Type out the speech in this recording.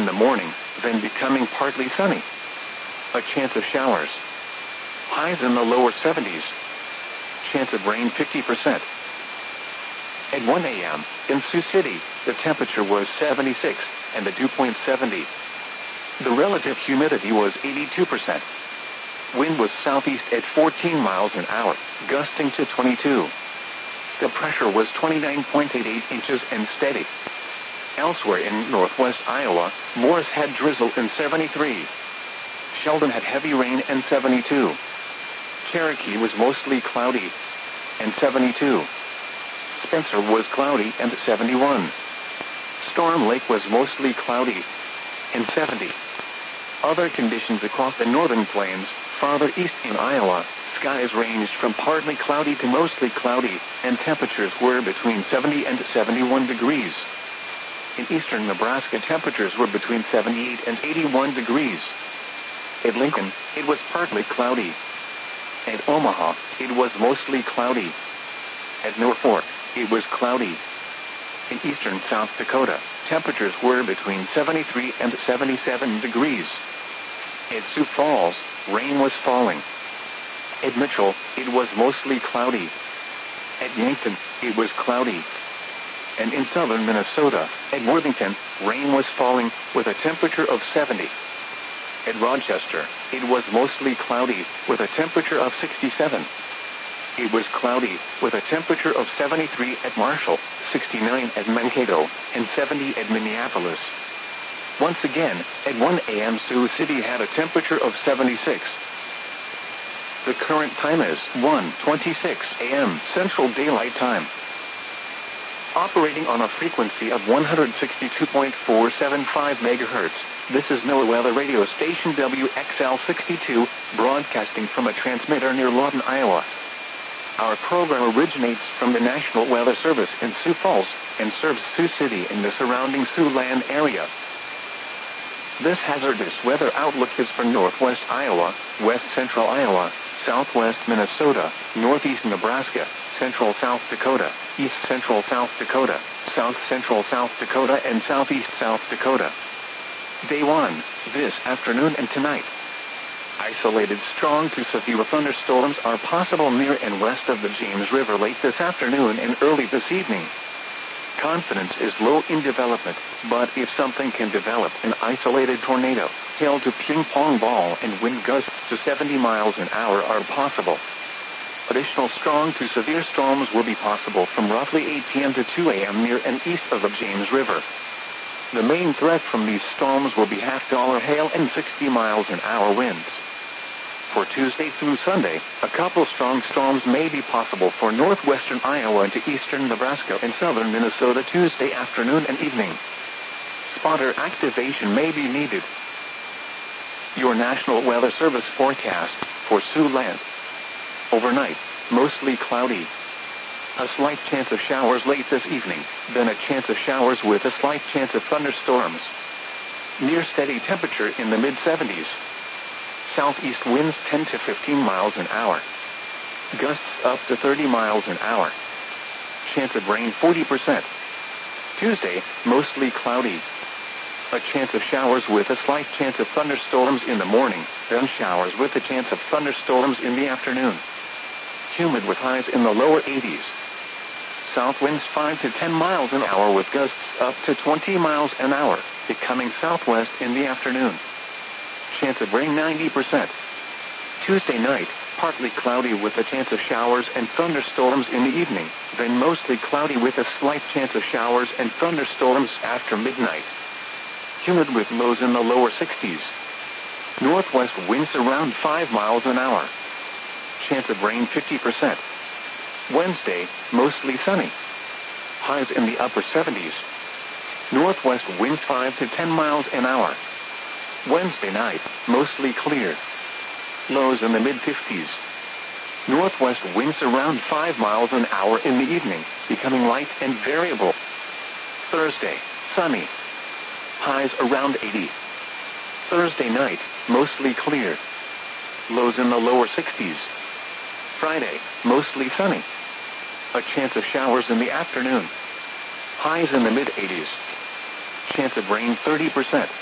in the morning, then becoming partly sunny. A chance of showers. Highs in the lower 70s. Chance of rain 50%. At 1 a.m., in Sioux City, the temperature was 76, and the dew point 70. The relative humidity was 82%. Wind was southeast at 14 miles an hour, gusting to 22. The pressure was 29.88 inches and steady. Elsewhere in northwest Iowa, Morris had drizzle and 73. Sheldon had heavy rain and 72. Cherokee was mostly cloudy and 72. Spencer was cloudy and 71. Storm Lake was mostly cloudy and 70. Other conditions across the northern plains, farther east in Iowa, skies ranged from partly cloudy to mostly cloudy, and temperatures were between 70 and 71 degrees. In eastern Nebraska, temperatures were between 78 and 81 degrees. At Lincoln, it was partly cloudy. At Omaha, it was mostly cloudy. At Norfolk, it was cloudy. In eastern South Dakota, temperatures were between 73 and 77 degrees. At Sioux Falls, rain was falling. At Mitchell, it was mostly cloudy. At Yankton, it was cloudy. And in southern Minnesota, at Worthington, rain was falling with a temperature of 70. At Rochester, it was mostly cloudy with a temperature of 67. It was cloudy with a temperature of 73 at Marshall, 69 at Mankato, and 70 at Minneapolis. Once again, at 1 a.m. Sioux City had a temperature of 76. The current time is 1:26 a.m. Central Daylight Time. Operating on a frequency of 162.475 MHz, this is NOAA Weather Radio Station WXL62, broadcasting from a transmitter near Lawton, Iowa. Our program originates from the National Weather Service in Sioux Falls and serves Sioux City and the surrounding Siouxland area. This hazardous weather outlook is for northwest Iowa, west central Iowa, southwest Minnesota, northeast Nebraska, central South Dakota, east central South Dakota, south central South Dakota, and southeast South Dakota. Day 1, this afternoon and tonight. Isolated strong to severe thunderstorms are possible near and west of the James River late this afternoon and early this evening. Confidence is low in development, but if something can develop, an isolated tornado, hail to ping-pong ball, and wind gusts to 70 miles an hour are possible. Additional strong to severe storms will be possible from roughly 8 p.m. to 2 a.m. near and east of the James River. The main threat from these storms will be half-dollar hail and 60 miles an hour winds. For Tuesday through Sunday, a couple strong storms may be possible for northwestern Iowa into eastern Nebraska and southern Minnesota Tuesday afternoon and evening. Spotter activation may be needed. Your National Weather Service forecast for Siouxland. Overnight, mostly cloudy. A slight chance of showers late this evening, then a chance of showers with a slight chance of thunderstorms. Near steady temperature in the mid-70s. Southeast winds 10 to 15 miles an hour. Gusts up to 30 miles an hour. Chance of rain 40%. Tuesday, mostly cloudy. A chance of showers with a slight chance of thunderstorms in the morning, then showers with a chance of thunderstorms in the afternoon. Humid with highs in the lower 80s. South winds 5 to 10 miles an hour with gusts up to 20 miles an hour, becoming southwest in the afternoon. Chance of rain 90%. Tuesday night, partly cloudy with a chance of showers and thunderstorms in the evening, then mostly cloudy with a slight chance of showers and thunderstorms after midnight. Humid with lows in the lower 60s. Northwest winds around 5 miles an hour. Chance of rain 50%. Wednesday, mostly sunny. Highs in the upper 70s. Northwest winds 5 to 10 miles an hour. Wednesday night, mostly clear. Lows in the mid-50s. Northwest winds around 5 miles an hour in the evening, becoming light and variable. Thursday, sunny. Highs around 80. Thursday night, mostly clear. Lows in the lower 60s. Friday, mostly sunny. A chance of showers in the afternoon. Highs in the mid-80s. Chance of rain 30%.